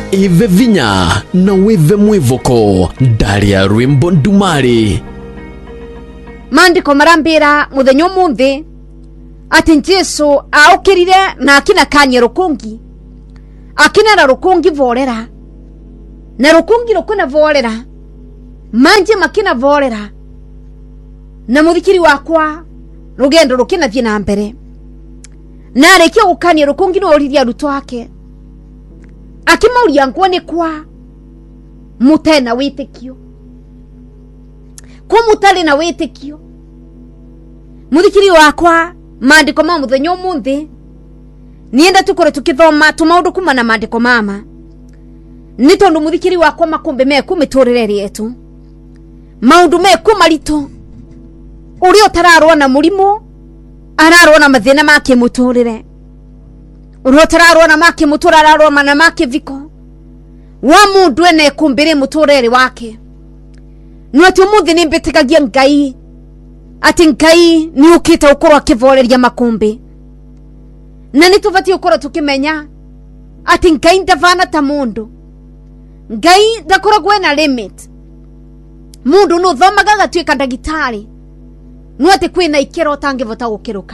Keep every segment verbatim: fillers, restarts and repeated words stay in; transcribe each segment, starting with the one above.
ive vinya na wive mwivoko ndari ya rwimbo ndumari. Maandiko marambira muthenya umuthi ati Jesu aukirire na akina kanye rukungi, akina na rukungi vorera, na rukungi rukuna vorera, manje makina vorera, na muthikiri wakwa rugendo rukina thie na mbere. Na arekia gukania rukungi no oriria ruto ake, akimauria ngwa ni kwa mutena witikio, kwa mutari na witikio. Muthikiri wakwa, maandiko ma muthenya umuthi nienda tukore tukithoma tumaundu kuma na maandiko mama, ni tondu muthikiri wakwa makumbe meku miturire yetu, maundu meku marito, uri utararwa na murimu ararwa na mathina make muturire, uri utararwa na make mutura ararwa na make viko wa mundu ene kumbire muturire wake. Nwatu muthi ni mbetikagia Ngai ati Ngai ni ukita ukoro akivoreria makumbi, na nituvati ukoro tukimenya ati Ngai ndavana ta mundu. Ngai ndakoragwo na limit. Mundu no thomaga gatuika ndagitari no ati kwina ikero tangivota gukiruka.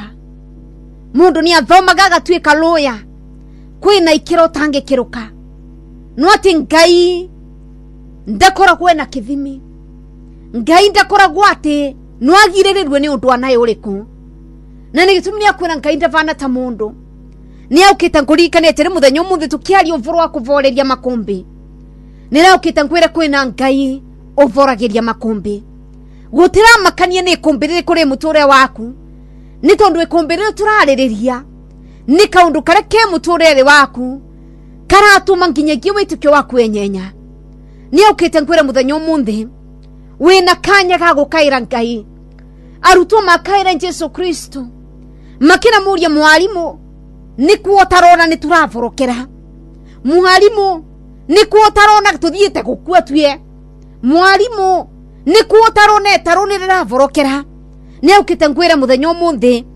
Mundu ni athomaga gatuika lawyer kwina ikero tangikiruka no ati Ngai ndakoragwo na kithimi. Ngai ndakoragwo ati no agirerirwe ni undu anaye uriku, na ni gitumi ni akwira Ngai ndavana ta mundu. Ni aukita ngurikanete ri muthenya umuthi tukiari uvuru wa kuvoreria makumbi, ni aukita ngwira kwina Ngai uvoragiria makumbi. Gutira makania ni kumbirire kuri muture waku, ni tondu ikumbirire turaririria ni kaundu kare ke muturere waku karatuma nginyagia witukio waku enyenya. Ni aukita ngwira muthenya umuthi wina kanya ga gukaira Ngai, aruto makaira Jesu Kristo, makina muria mwalimu ni kuotarona ni turavorokera. Mwalimu ni kuotarona tuthiete gukua tuye. Mwalimu ni kuotarona tarone riravorokera. Ni aukite ngwira muthenya umuthi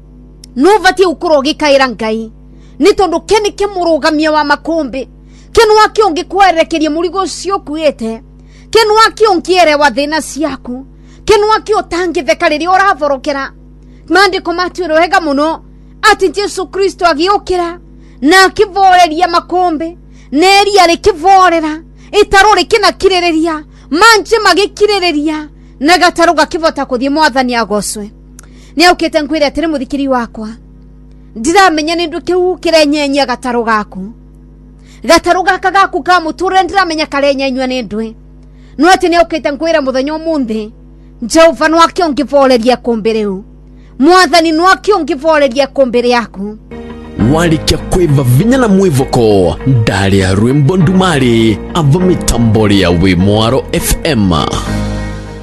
no vati ukuro gikaira Ngai, ni tondu keni ke murugamia wa makumbi, kenu akiongi kwerekeria murigo ucio kuete, kenu akiongiere wa thina ciaku, kenu akiotangitheka riria uravorokera. Maandiko matwiro hega muno ati Jesu Kristo agiokira na akivoreria makombe, neri ari kivorera itarore kina kirereria manje magikirereria na gataro gakivota kuthie mwathani agoswe. Ni aukite nkwire atiri muthikiri wakwa, ndiramenya ni ndukiu kirenyenya gataro gaku, gataro gaka gaku ka muture ndiramenya karenyenywa ni ndwe. No ati ni aukite nkwira muthenya umuthi Jehova no akiongivoreria kumbireu, mwathani no akiongivoreria kumbire yaku. Walikia kwiva vinya na mwivoko ndari ya rwimbo ndumari ava mitambori ya Wimwaro F M.